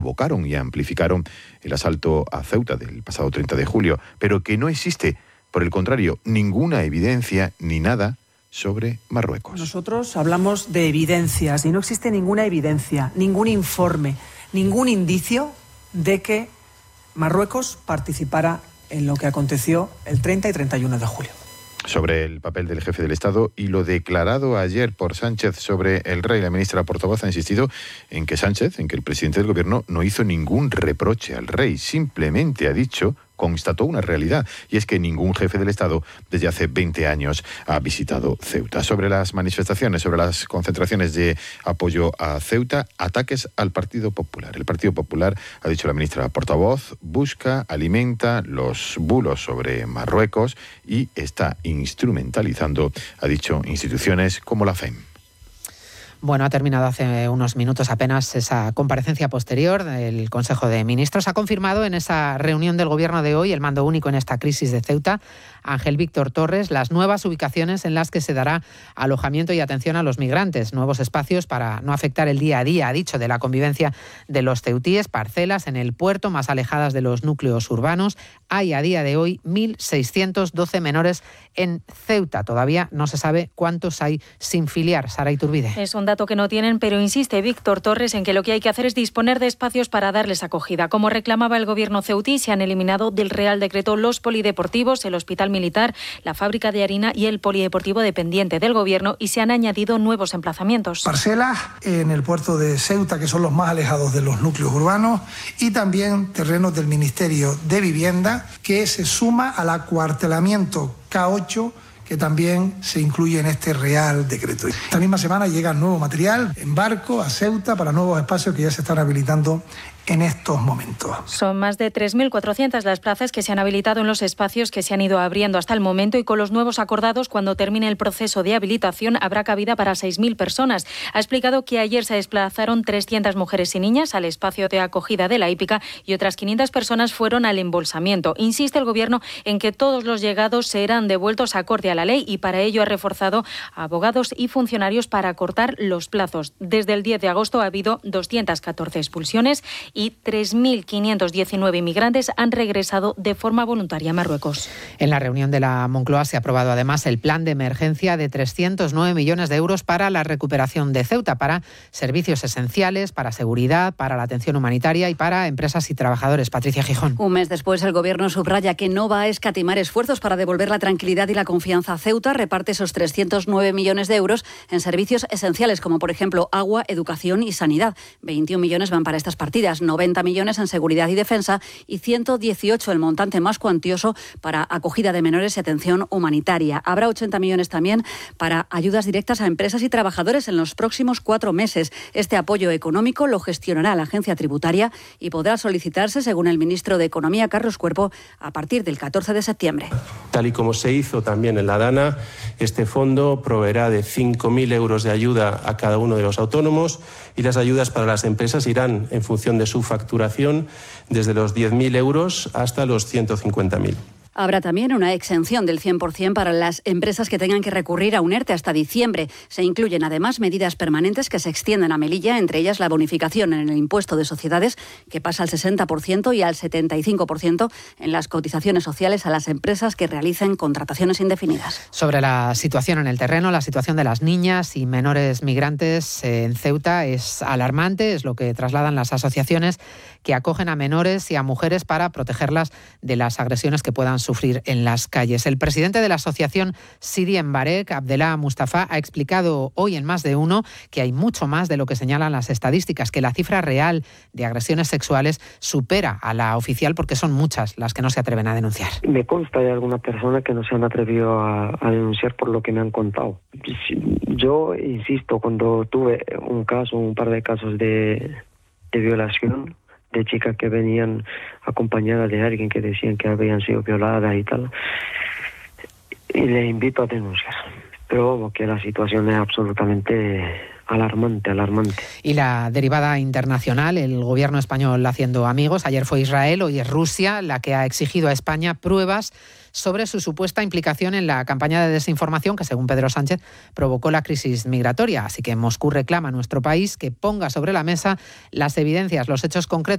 provocaron y amplificaron el asalto a Ceuta del pasado 30 de julio, pero que no existe, por el contrario, ninguna evidencia ni nada sobre Marruecos. Nosotros hablamos de evidencias y no existe ninguna evidencia, ningún informe, ningún indicio de que Marruecos participara en lo que aconteció el 30 y 31 de julio. Sobre el papel del jefe del Estado y lo declarado ayer por Sánchez sobre el rey, la ministra portavoz ha insistido en que el presidente del gobierno, no hizo ningún reproche al rey, simplemente constató una realidad, y es que ningún jefe del Estado desde hace 20 años ha visitado Ceuta. Sobre las manifestaciones, sobre las concentraciones de apoyo a Ceuta, ataques al Partido Popular. El Partido Popular, ha dicho la ministra portavoz, alimenta los bulos sobre Marruecos y está instrumentalizando, ha dicho, instituciones como la FEM. Bueno, ha terminado hace unos minutos apenas esa comparecencia posterior del Consejo de Ministros. Ha confirmado en esa reunión del Gobierno de hoy el mando único en esta crisis de Ceuta, Ángel Víctor Torres, las nuevas ubicaciones en las que se dará alojamiento y atención a los migrantes, nuevos espacios para no afectar el día a día, ha dicho, de la convivencia de los ceutíes, parcelas en el puerto más alejadas de los núcleos urbanos. Hay a día de hoy 1.612 menores en Ceuta. Todavía no se sabe cuántos hay sin filiar. Sara Iturbide. Es un dato que no tienen, pero insiste Víctor Torres en que lo que hay que hacer es disponer de espacios para darles acogida. Como reclamaba el gobierno ceutí, se han eliminado del Real Decreto los polideportivos, el hospital militar, la fábrica de harina y el polideportivo dependiente del gobierno, y se han añadido nuevos emplazamientos. Parcelas en el puerto de Ceuta, que son los más alejados de los núcleos urbanos, y también terrenos del Ministerio de Vivienda, que se suma al acuartelamiento K8, que también se incluye en este Real Decreto. Esta misma semana llega nuevo material en barco a Ceuta para nuevos espacios que ya se están habilitando en estos momentos. Son más de 3.400 las plazas que se han habilitado en los espacios que se han ido abriendo hasta el momento, y con los nuevos acordados, cuando termine el proceso de habilitación, habrá cabida para 6.000 personas. Ha explicado que ayer se desplazaron 300 mujeres y niñas al espacio de acogida de la hípica y otras 500 personas fueron al embolsamiento. Insiste el Gobierno en que todos los llegados serán devueltos acorde a la ley, y para ello ha reforzado a abogados y funcionarios para acortar los plazos. Desde el 10 de agosto ha habido 214 expulsiones y 3.519 inmigrantes han regresado de forma voluntaria a Marruecos. En la reunión de la Moncloa se ha aprobado además el plan de emergencia de 309 millones de euros para la recuperación de Ceuta, para servicios esenciales, para seguridad, para la atención humanitaria y para empresas y trabajadores. Patricia Gijón. Un mes después, el Gobierno subraya que no va a escatimar esfuerzos para devolver la tranquilidad y la confianza a Ceuta. Reparte esos 309 millones de euros en servicios esenciales, como por ejemplo agua, educación y sanidad. 21 millones van para estas partidas, 90 millones en seguridad y defensa y 118, el montante más cuantioso, para acogida de menores y atención humanitaria. Habrá 80 millones también para ayudas directas a empresas y trabajadores en los próximos 4 meses. Este apoyo económico lo gestionará la agencia tributaria y podrá solicitarse, según el ministro de Economía, Carlos Cuerpo, a partir del 14 de septiembre. Tal y como se hizo también en la DANA, este fondo proveerá de 5.000 euros de ayuda a cada uno de los autónomos, y las ayudas para las empresas irán en función de su facturación, desde los 10.000 euros hasta los 150.000. Habrá también una exención del 100% para las empresas que tengan que recurrir a un ERTE hasta diciembre. Se incluyen además medidas permanentes que se extienden a Melilla, entre ellas la bonificación en el impuesto de sociedades, que pasa al 60% y al 75% en las cotizaciones sociales a las empresas que realicen contrataciones indefinidas. Sobre la situación en el terreno, la situación de las niñas y menores migrantes en Ceuta es alarmante, es lo que trasladan las asociaciones que acogen a menores y a mujeres para protegerlas de las agresiones que puedan sufrir en las calles. El presidente de la asociación Siria Mbarek, Abdellah Mustafa, ha explicado hoy en Más de Uno que hay mucho más de lo que señalan las estadísticas, que la cifra real de agresiones sexuales supera a la oficial, porque son muchas las que no se atreven a denunciar. Me consta de alguna persona que no se han atrevido a denunciar por lo que me han contado. Yo insisto, cuando tuve un par de casos de violación, de chicas que venían acompañadas de alguien que decían que habían sido violadas y tal, y les invito a denunciar. Pero vamos, que la situación es absolutamente alarmante. Y la derivada internacional, el gobierno español haciendo amigos. Ayer fue Israel, hoy es Rusia la que ha exigido a España pruebas sobre su supuesta implicación en la campaña de desinformación que, según Pedro Sánchez, provocó la crisis migratoria. Así que Moscú reclama a nuestro país que ponga sobre la mesa las evidencias, los hechos concretos